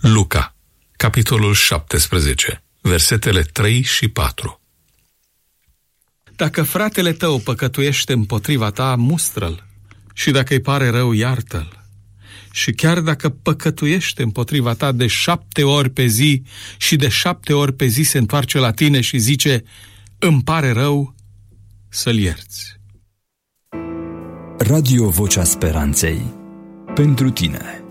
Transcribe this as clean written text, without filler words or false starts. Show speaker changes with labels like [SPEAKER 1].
[SPEAKER 1] Luca, capitolul 17, versetele 3 și 4.
[SPEAKER 2] Dacă fratele tău păcătuiește împotriva ta, mustră-l, și dacă îi pare rău, iartă-l. Și chiar dacă păcătuiește împotriva ta de 7 ori pe zi și de 7 ori pe zi se întoarce la tine și zice, îmi pare rău, să-l ierți.
[SPEAKER 3] Radio Vocea Speranței. Pentru tine.